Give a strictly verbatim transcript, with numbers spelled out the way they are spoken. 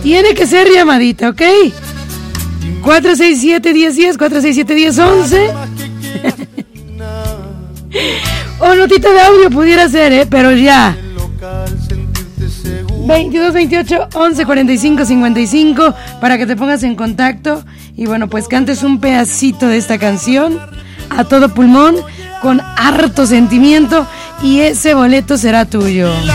Tiene que ser llamadita, ¿ok? cuatro seis siete, uno cero uno cero, cuatro seis siete, uno cero once. O notita de audio pudiera ser, ¿eh? Pero ya. veintidós, veintiocho, once, cuarenta y cinco, cincuenta y cinco para que te pongas en contacto y bueno, pues cantes un pedacito de esta canción a todo pulmón, con harto sentimiento, y ese boleto será tuyo.